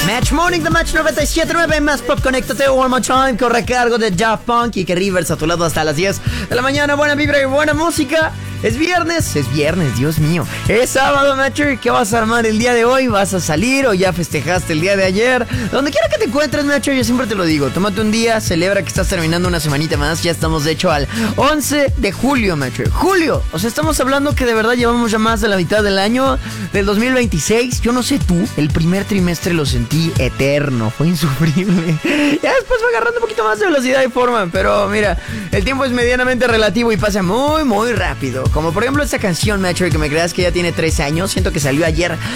Match Morning, The Match 97.9, más pop, conéctate one more time, con recargo de Daft Punk y que Rivers a tu lado hasta las 10 de la mañana. Buena vibra y buena música. Es viernes, Dios mío. Es sábado, Matcher. ¿Qué vas a armar el día de hoy? ¿Vas a salir o ya festejaste el día de ayer? Donde quiera que te encuentres, Matcher, yo siempre te lo digo. Tómate un día, celebra que estás terminando una semanita más. Ya estamos, de hecho, al 11 de julio, Matcher. Julio. O sea, estamos hablando que de verdad llevamos ya más de la mitad del año, del 2026. Yo no sé tú, el primer trimestre lo sentí eterno. Fue insufrible. Ya después fue agarrando un poquito más de velocidad y forma. Pero mira, el tiempo es medianamente relativo y pasa muy, muy rápido. Como por ejemplo esta canción, Matcher, que me creas que ya tiene 13 años. Siento que salió ayer.